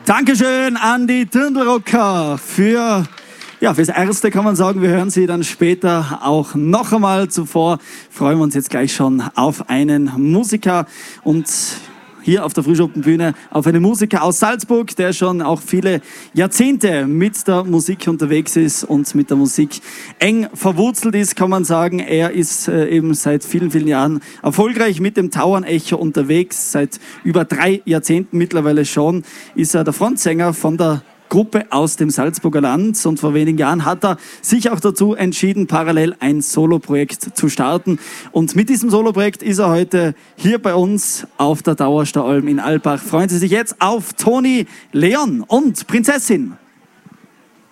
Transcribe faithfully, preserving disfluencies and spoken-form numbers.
Dankeschön an die Dirndl-Rocker für, ja, fürs Erste kann man sagen. Wir hören sie dann später auch noch einmal. Zuvor freuen wir uns jetzt gleich schon auf einen Musiker und hier auf der Frühschoppenbühne auf einen Musiker aus Salzburg, der schon auch viele Jahrzehnte mit der Musik unterwegs ist und mit der Musik eng verwurzelt ist, kann man sagen. Er ist äh, eben seit vielen, vielen Jahren erfolgreich mit dem Tauernecho unterwegs. Seit über drei Jahrzehnten mittlerweile schon ist er der Frontsänger von der Gruppe aus dem Salzburger Land und vor wenigen Jahren hat er sich auch dazu entschieden, parallel ein Soloprojekt zu starten. Und mit diesem Soloprojekt ist er heute hier bei uns auf der Dauerstaualm in Albach. Freuen Sie sich jetzt auf Toni Leon und Prinzessin.